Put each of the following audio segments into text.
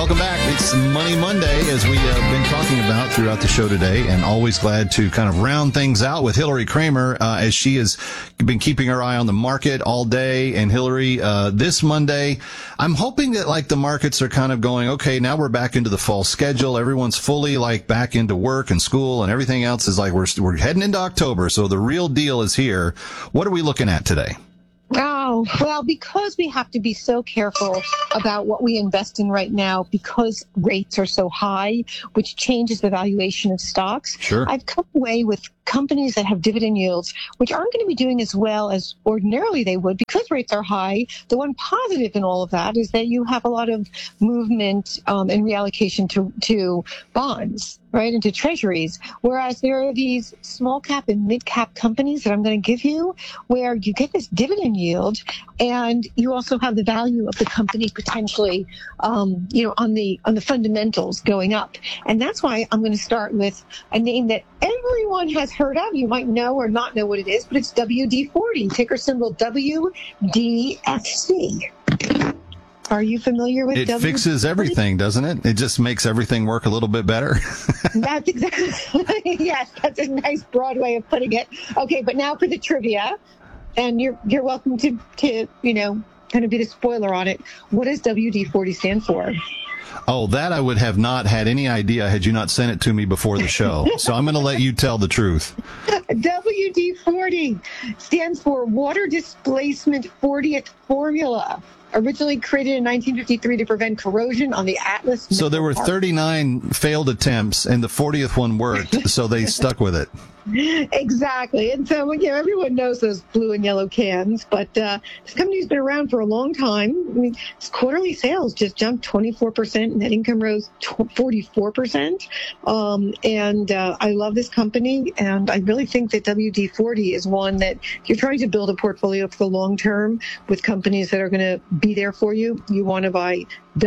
Welcome back. It's Money Monday, as we have been talking about throughout the show today, and always glad to kind of round things out with Hillary Kramer, as she has been keeping her eye on the market all day. And Hillary, this Monday, I'm hoping that like the markets are kind of going, okay, now we're back into the fall schedule. Everyone's fully like back into work and school, and everything else is like we're heading into October. So the real deal is here. What are we looking at today? Oh, well, because we have to be so careful about what we invest in right now because rates are so high, which changes the valuation of stocks. Sure. I've come away with companies that have dividend yields, which aren't going to be doing as well as ordinarily they would because rates are high. The one positive in all of that is that you have a lot of movement and reallocation to bonds, right, into treasuries. Whereas there are these small cap and mid cap companies that I'm going to give you where you get this dividend yield and you also have the value of the company potentially, on the fundamentals going up. And that's why I'm going to start with a name that everyone has heard of. You might know or not know what it is, but it's WD-40, ticker symbol WDFC. Are you familiar with it? It WD-40? fixes everything, doesn't it? It just makes everything work a little bit better. That's exactly, yes, that's a nice broad way of putting it. Okay, but now for the trivia, and you're welcome to kind of be the spoiler on it. What does WD-40 stand for? Oh, that I would have not had any idea had you not sent it to me before the show. So I'm going to let you tell the truth. WD-40 stands for Water Displacement 40th Formula. Originally created in 1953 to prevent corrosion on the Atlas. So there were 39 failed attempts, and the 40th one worked, so they stuck with it. Exactly. And so, everyone knows those blue and yellow cans, but this company's been around for a long time. I mean, its quarterly sales just jumped 24%, net income rose 44%. I love this company, and I really think that WD-40 is one that if you're trying to build a portfolio for the long term with companies that are going to be there for you, you want to buy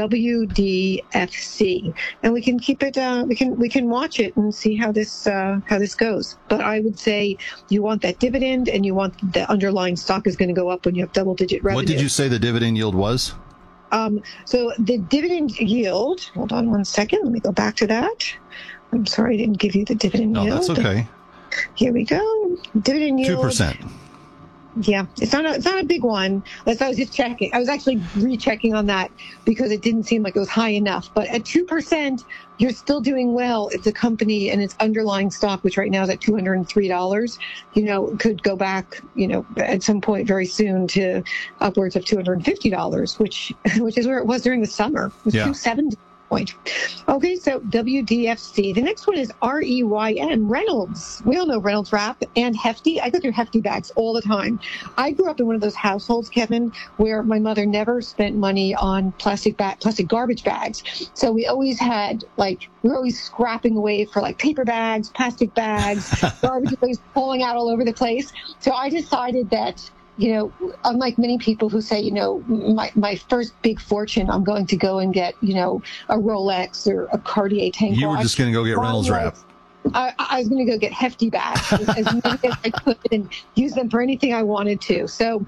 WDFC, and we can keep it. We can watch it and see how this goes. But I would say you want that dividend, and you want the underlying stock is going to go up when you have double-digit revenue. What did you say the dividend yield was? So the dividend yield. Hold on one second. Let me go back to that. I'm sorry, I didn't give you the dividend yield. No, that's okay. Here we go. Dividend yield. 2%. Yeah, it's not a big one. I was just checking. I was actually rechecking on that because it didn't seem like it was high enough. But at 2%, you're still doing well if the company and its underlying stock, which right now is at $203, could go back, at some point very soon to upwards of $250, which is where it was during the summer. It was $270. Okay, so WDFC. The next one is REYN, Reynolds. We all know Reynolds Wrap and Hefty. I go through Hefty bags all the time. I grew up in one of those households, Kevin, where my mother never spent money on plastic garbage bags. So we always had, we were always scrapping away for paper bags, plastic bags, garbage bags falling out all over the place. So I decided that, unlike many people who say, my first big fortune, I'm going to go and get, a Rolex or a Cartier tank watch. You were just going to go get Reynolds Wrap. I was going to go get Hefty bags as many as I could and use them for anything I wanted to. So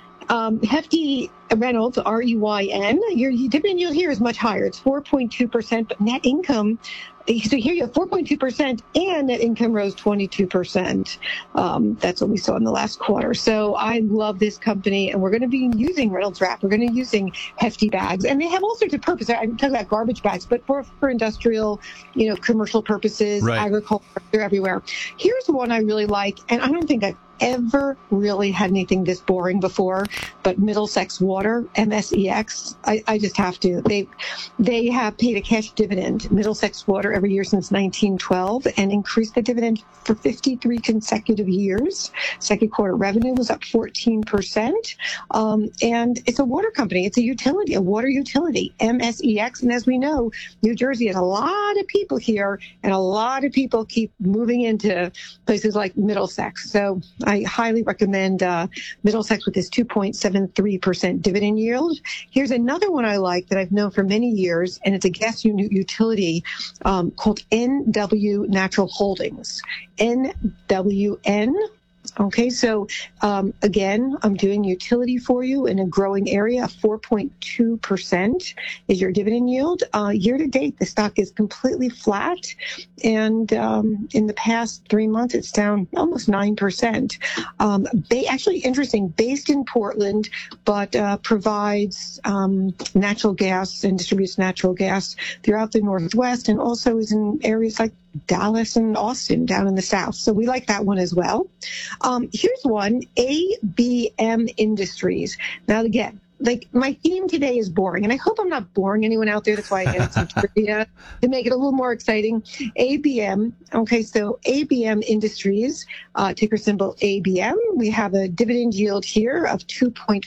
Hefty Reynolds, REYN, your dividend yield here is much higher. It's 4.2%, but net income, so here you have 4.2% and net income rose 22%. That's what we saw in the last quarter. So I love this company, and we're going to be using Reynolds Wrap. We're going to be using Hefty bags, and they have all sorts of purposes. I'm talking about garbage bags, but for industrial, commercial purposes, right. Agriculture, they're everywhere. Here's one I really like, and I don't think I've ever really had anything this boring before, but Middlesex Water, MSEX, I just have to. They have paid a cash dividend, Middlesex Water, every year since 1912 and increased the dividend for 53 consecutive years. Second quarter revenue was up 14%. And it's a water company. It's a water utility, MSEX. And as we know, New Jersey has a lot of people here, and a lot of people keep moving into places like Middlesex. So I highly recommend Middlesex with this 2.73% dividend yield. Here's another one I like that I've known for many years, and it's a gas utility called NW Natural Holdings. NWN. Okay, so again, I'm doing utility for you in a growing area. 4.2% is your dividend yield. Year to date, the stock is completely flat. And in the past 3 months, it's down almost 9%. Actually, interesting, based in Portland, but provides natural gas and distributes natural gas throughout the Northwest, and also is in areas like Dallas and Austin down in the South. So we like that one as well. Here's one, ABM Industries. Now, again, like my theme today is boring, and I hope I'm not boring anyone out there. That's why I added some trivia to make it a little more exciting. ABM. Okay, so ABM Industries, ticker symbol ABM. We have a dividend yield here of 2.5%.